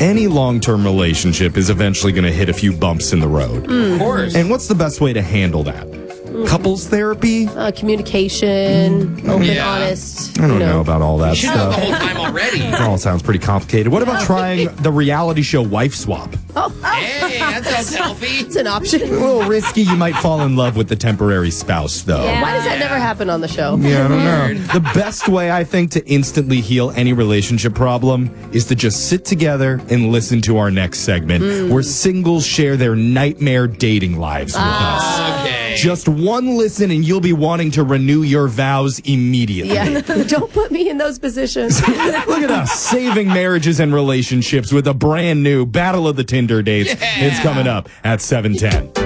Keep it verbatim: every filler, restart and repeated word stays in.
any long-term relationship is eventually going to hit a few bumps in the road. Mm. Of course. And what's the best way to handle that? Mm. Couples therapy? Uh, communication, mm. open, yeah. honest. I don't you know. know about all that you stuff. Know the whole time already. It all sounds pretty complicated. What about trying the reality show Wife Swap? Oh, hey, that sounds healthy. It's an option. A little risky. You might fall in love with the temporary spouse, though. Yeah. Why does that never happen on the show? Yeah, I don't know. The best way, I think, to instantly heal any relationship problem is to just sit together and listen to our next segment, mm. where singles share their nightmare dating lives with ah. us. Okay. Just one listen and you'll be wanting to renew your vows immediately. Yeah. Don't put me in those positions. Look at us, saving marriages and relationships with a brand new Battle of the Tinder Dates. Yeah. It's coming up at seven ten.